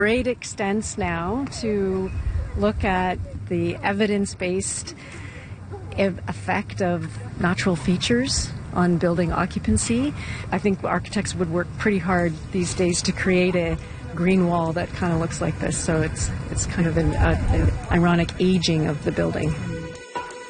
Great extents now to look at the evidence-based effect of natural features on building occupancy. I think architects would work pretty hard these days to create a green wall that kind of looks like this. So it's kind of an ironic aging of the building.